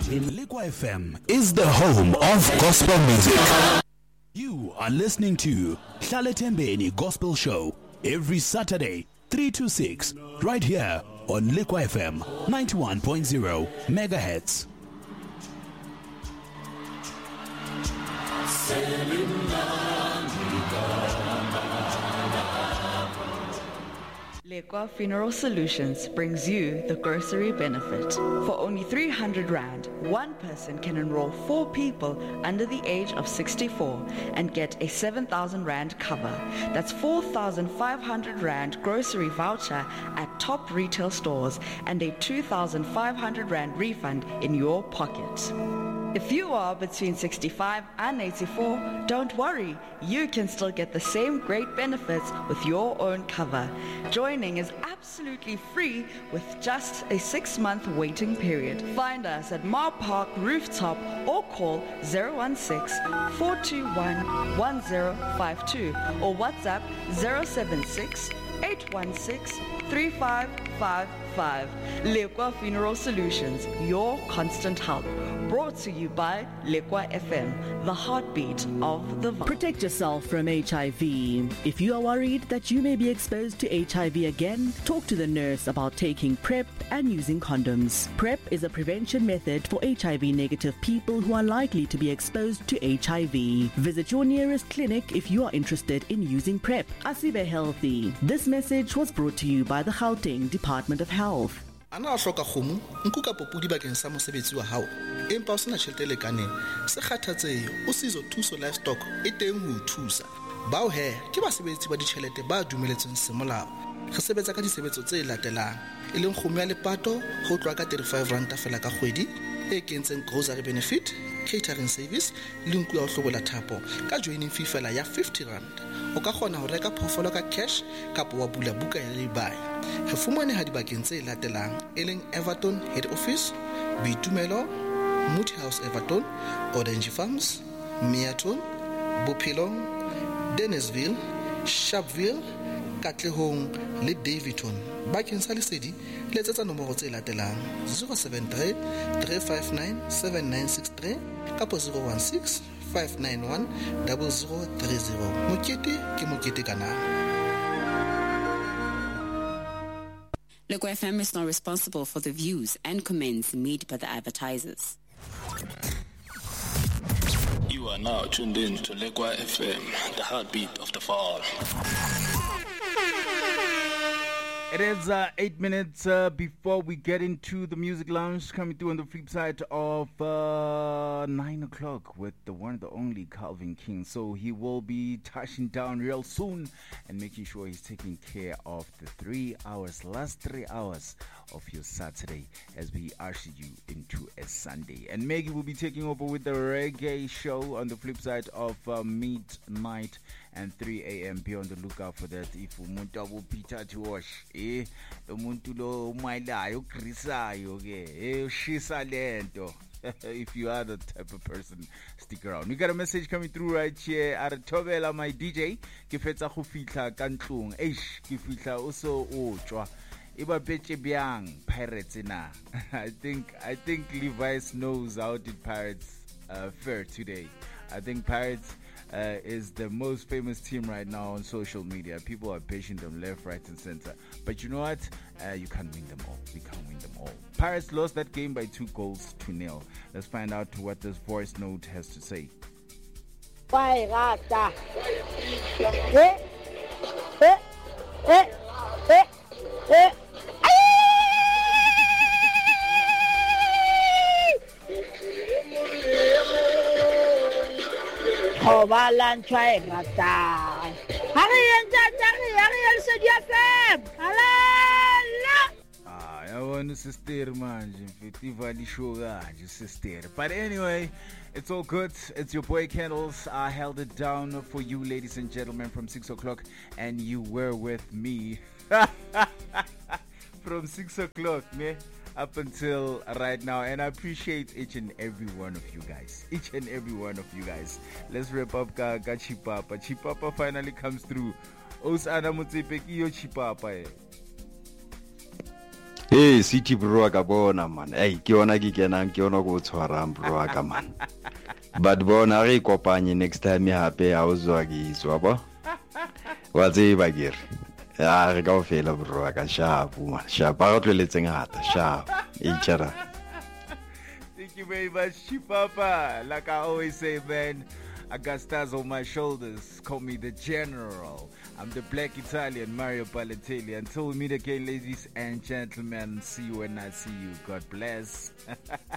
in Liqua FM is the home of gospel music. You are listening to Hlale Thembeni Gospel Show every Saturday, 3 to 6, right here on Liqua FM 91.0 megahertz. Liqua Funeral Solutions brings you the grocery benefit. For only 300 Rand, one person can enroll 4 people under the age of 64 and get a 7,000 Rand cover. That's 4,500 Rand grocery voucher at top retail stores and a 2,500 Rand refund in your pocket. If you are between 65 and 84, don't worry, you can still get the same great benefits with your own cover. Joining is absolutely free with just a 6-month waiting period. Find us at Mar Park Rooftop or call 016-421-1052 or WhatsApp 076-816-3555. Liqua Funeral Solutions, your constant help. Brought to you by Liqua FM, the heartbeat of the vibe. Protect yourself from HIV. If you are worried that you may be exposed to HIV again, talk to the nurse about taking PrEP and using condoms. PrEP is a prevention method for HIV-negative people who are likely to be exposed to HIV. Visit your nearest clinic if you are interested in using PrEP. Asibe Healthy. This message was brought to you by the Gauteng Department of Health. Ana hloka kgomo nku ka popudi bakeng sa mosebetsi wa hao empa o sena tjhelete le kaneng se kgathatsehe o sizo thuso livestock e teng ho thusa bao he ke basebetsi ba ditjhelete ba dumeletsweng semolao re sebetsa ka disebetso tse latelang e leng kgomo ya lepato ho tlwa ka 35 rand fela ka kgwedi e kentseng grocery benefit catering service le nku ya ho hlobola thapo ka joining fee fela ya 50 rand o ka kgona ho reka phofolo ka cash kapa wa bula buka ya lay-by re fumane ha dibakeng tse latelang e leng Everton Head Office, Boitumelo, Moody House Everton, Orange Farms, Meaton, Bophelong, Dennisville, Sharpeville, Katlehong le Davidton. Bakeng sa lesedi letsetsa nomoro tse latelang 073 359 7963 kapa 016 591 0030. Mokete ke mokete kana. Liqua FM is not responsible for the views and comments made by the advertisers. You are now tuned in to Liqua FM, the heartbeat of the fall. It is 8 minutes before we get into the music lounge, coming through on the flip side of 9 o'clock with the one and the only Calvin King. So he will be touching down real soon and making sure he's taking care of the last 3 hours of your Saturday as we usher you into a Sunday. And Maggie will be taking over with the reggae show on the flip side of midnight and 3 a.m. Be on the lookout for that. If umuntu abupita to wash, umuntu lo umaylayo ukrisayo ke, ushisa lento. If you are the type of person, stick around. We got a message coming through right here. Aratobela, my DJ, ke fetsa go fitla ka ntlong. Ke fitla o so o tswa. Iba betche biang Pirates na. I think Levi's knows how did Pirates fare today. I think Pirates is the most famous team right now on social media. People are bashing them left, right, and center. But you know what? You can't win them all. We can't win them all. Pirates lost that game by 2-0. Let's find out what this voice note has to say. Balan try rata. Ariel FM. I want to sister man, sister. But anyway, it's all good. It's your boy Candles. I held it down for you, ladies and gentlemen, from 6 o'clock, and you were with me from 6 o'clock, man. Up until right now, and I appreciate each and every one of you guys. Let's wrap up Chipapa. Chipapa finally comes through. Osana Mutsepe Chipapa. Hey, city bro ka bona man. Hey, ke yona ke kenang ke yona go tshwarang bro ka man. But bona re kopanye next time hape a uzwa ke iswa ba. Wa tseba ke re. Ya re ka o fela bro ka sharp man. Sharp ba go tleletseng hata sharp. Ichara. Thank you very much, Chipapa. Like I always say, man, I got stars on my shoulders. Call me the General. I'm the Black Italian, Mario Balotelli. Until we meet again, ladies and gentlemen, see you when I see you. God bless.